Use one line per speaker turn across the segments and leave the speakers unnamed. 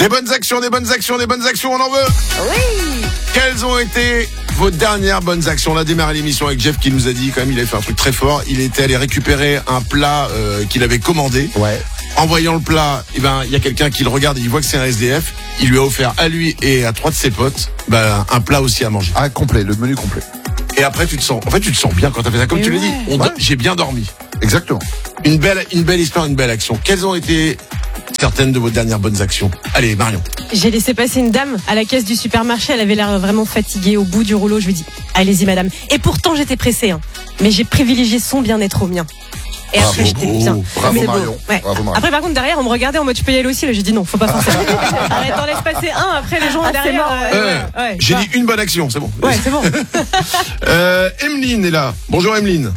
Des bonnes actions, on en veut.
Oui.
Quelles ont été vos dernières bonnes actions? On a démarré l'émission avec Jeff qui nous a dit quand même, il avait fait un truc très fort. Il était allé récupérer un plat qu'il avait commandé.
Ouais.
En voyant le plat, il y a quelqu'un qui le regarde et il voit que c'est un SDF. Il lui a offert à lui et à 3 de ses potes un plat aussi à manger.
Ah, complet, le menu complet.
Et après tu te sens bien quand t'as fait ça. Comme tu l'as dit, j'ai bien dormi.
Exactement.
Une belle histoire, une belle action. Quelles ont été certaines de vos dernières bonnes actions? Allez, Marion.
J'ai laissé passer une dame à la caisse du supermarché. Elle avait l'air vraiment fatiguée au bout du rouleau. Je lui dis, allez-y madame. Et pourtant j'étais pressée, mais j'ai privilégié son bien-être au mien. Et après j'étais bien.
Bravo Marion.
Ouais.
Bravo Marion.
Après par contre derrière on me regardait en mode tu peux y aller aussi. Là j'ai dit non, faut pas faire ça. Arrête, t'en laisse passer un. Après les gens derrière.
J'ai dit une bonne action, c'est bon.
Ouais, c'est bon.
Emeline est là. Bonjour Emeline.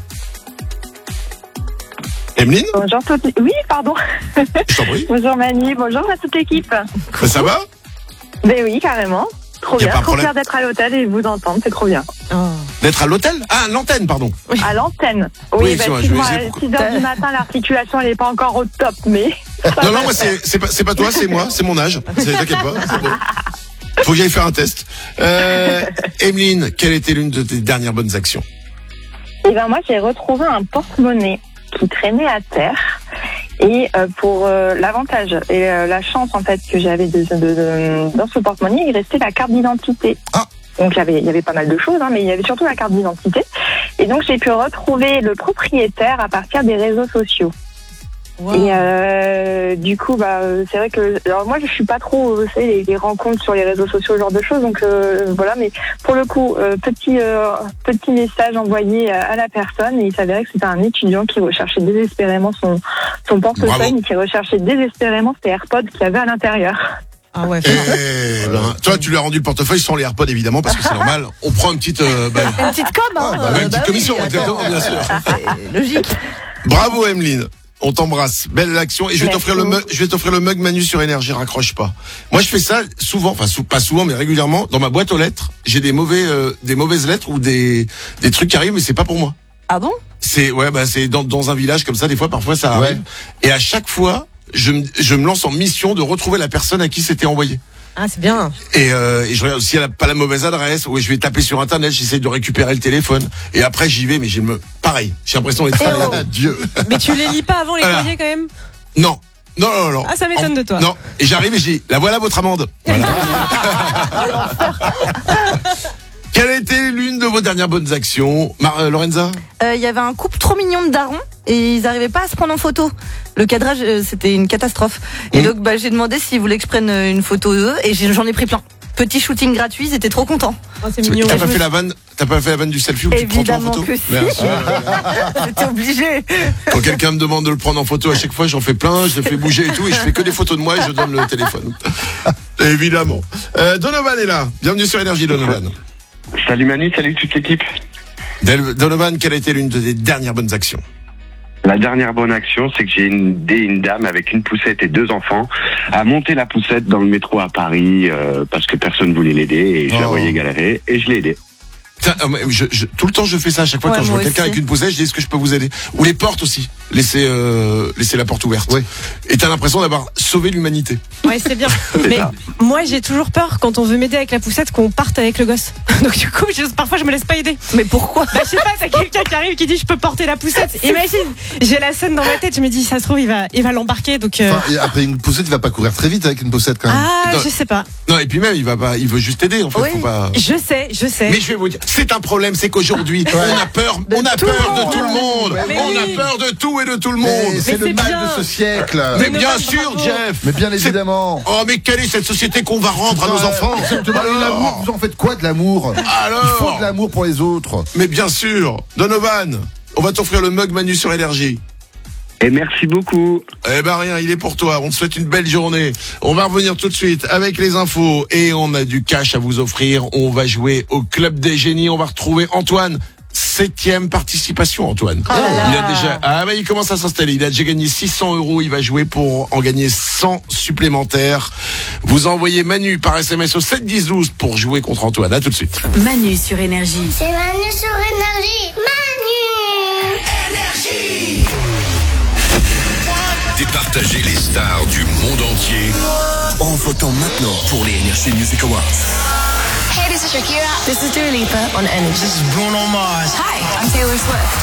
Emeline?
Bonjour toute... Oui, pardon.
Je t'en prie.
Bonjour Manu, bonjour à toute l'équipe.
Ça va?
Ben oui, carrément. Trop
Y a
bien,
pas de
trop
problème.
fier d'être à l'hôtel et vous entendre, c'est trop bien.
D'être à l'hôtel? Ah, l'antenne, pardon.
À l'antenne.
Oui,
Oui,
excuse-moi,
excuse-moi,
je
à
vais essayer
6h du matin, l'articulation, elle n'est pas encore au top, mais...
Non, moi, c'est pas toi, c'est moi, c'est mon âge. T'inquiète pas, c'est bon. Faut que j'aille faire un test. Emeline, quelle était l'une de tes dernières bonnes actions?
Et ben moi, j'ai retrouvé un porte-monnaie qui traînait à terre. Et pour l'avantage et la chance en fait que j'avais dans ce porte-monnaie, il restait la carte d'identité.
Ah.
Donc il y avait pas mal de choses, mais il y avait surtout la carte d'identité. Et donc j'ai pu retrouver le propriétaire à partir des réseaux sociaux.
Wow.
Et du coup, c'est vrai que alors moi je suis pas trop, vous savez, les rencontres sur les réseaux sociaux, ce genre de choses. Donc voilà, mais pour le coup, petit message envoyé à la personne, et il s'avérait que c'était un étudiant qui recherchait désespérément son portefeuille, et qui recherchait désespérément ses AirPods qu'il y avait à l'intérieur.
Ah ouais.
Toi, tu lui as rendu le portefeuille sans les AirPods, évidemment, parce que c'est normal. On prend une petite,
Une petite com,
une petite commission, exactement, bien sûr.
Logique.
Bravo, Emeline. On t'embrasse. Belle action. Et je vais t'offrir le mug Manu sur Énergie. Raccroche pas. Moi, je fais ça souvent. Enfin, pas souvent, mais régulièrement. Dans ma boîte aux lettres, j'ai des mauvaises lettres ou des trucs qui arrivent, mais c'est pas pour moi.
Ah bon?
C'est dans un village comme ça. Des fois, parfois, ça arrive.
Ouais.
Et à chaque fois, je me lance en mission de retrouver la personne à qui c'était envoyé.
Ah, c'est bien.
Et je regarde si elle a pas la mauvaise adresse, ou je vais taper sur internet, j'essaie de récupérer le téléphone. Et après, j'y vais, mais pareil. J'ai l'impression d'être Dieu.
Mais tu les lis pas avant les courriers quand même?
Non.
Ah, ça m'étonne de toi.
Non. Et j'arrive et je dis, la voilà votre amende. Voilà. Quelle a été l'une de vos dernières bonnes actions, Lorenza?
Il y avait un couple trop mignon de darons et ils n'arrivaient pas à se prendre en photo. Le cadrage, c'était une catastrophe. Et donc, j'ai demandé s'ils voulaient que je prenne une photo d'eux et j'en ai pris plein. Petit shooting gratuit, ils étaient trop contents.
Oh, c'est mignon.
T'as pas fait la vanne du selfie où tu te prends toi en
Évidemment
photo?
que si.
Bien sûr.
C'était obligé.
Quand quelqu'un me demande de le prendre en photo, à chaque fois, j'en fais plein, je le fais bouger et tout, et je fais que des photos de moi et je donne le téléphone. Évidemment. Donovan est là. Bienvenue sur Énergie, Donovan.
Salut Manu, salut toute l'équipe.
Donovan, quelle a été l'une de tes dernières bonnes actions?
La dernière bonne action, c'est que j'ai aidé une dame avec une poussette et 2 enfants à monter la poussette dans le métro à Paris parce que personne voulait l'aider et je la voyais galérer et je l'ai aidé.
Tout le temps je fais ça à chaque fois quand je vois quelqu'un avec une poussette, je dis est-ce que je peux vous aider? Ou les portes aussi, laisser la porte ouverte.
Oui.
Et t'as l'impression d'avoir sauvé l'humanité.
Ouais, c'est bien. Mais moi j'ai toujours peur quand on veut m'aider avec la poussette qu'on parte avec le gosse. Donc du coup parfois je me laisse pas aider.
Mais pourquoi?
Je sais pas, t'as quelqu'un qui arrive qui dit je peux porter la poussette. Imagine, j'ai la scène dans ma tête, je me dis ça se trouve il va l'embarquer donc.
Enfin, et après une poussette, il va pas courir très vite avec une poussette quand même.
Ah,
Non.
je sais pas.
Non, et puis même il veut juste t'aider en fait.
Oui.
Faut pas...
Je sais.
Mais je vais vous dire, c'est un problème, c'est qu'aujourd'hui, on a peur de tout le monde.
Mais
On
oui.
a peur de tout et de tout le monde.
Mais c'est le
c'est
mal
bien.
de ce siècle.
Mais bien
Donovan,
sûr,
bravo.
Jeff.
Mais bien évidemment.
Oh, mais quelle est cette société qu'on va rendre à nos enfants?
Exactement. Et l'amour, vous en faites quoi de l'amour?
Alors
Il faut de l'amour pour les autres.
Mais bien sûr, Donovan, on va t'offrir le mug Manu sur Énergie.
Et merci beaucoup.
Eh ben rien, il est pour toi. On te souhaite une belle journée. On va revenir tout de suite avec les infos et on a du cash à vous offrir. On va jouer au Club des Génies. On va retrouver Antoine. 7e participation, Antoine. Il a déjà, il commence à s'installer. Il a déjà gagné 600 €. Il va jouer pour en gagner 100 supplémentaires. Vous envoyez Manu par SMS au 7-10-12 pour jouer contre Antoine. À tout de suite.
Manu sur Énergie.
C'est Manu sur Énergie. Manu.
Départager les stars du monde entier
en votant maintenant pour les Energy Music Awards.
Hey, this is Shakira.
This is Dua Lipa on Energy.
This is Bruno Mars.
Hi, I'm Taylor Swift.